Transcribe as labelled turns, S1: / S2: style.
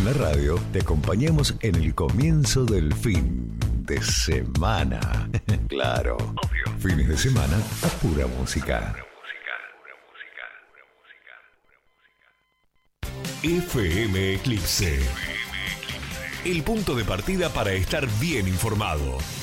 S1: En la radio te acompañamos en el comienzo del fin de semana. Claro, obvio. Fines de semana a pura música. FM Eclipse. El punto de partida para estar bien informado.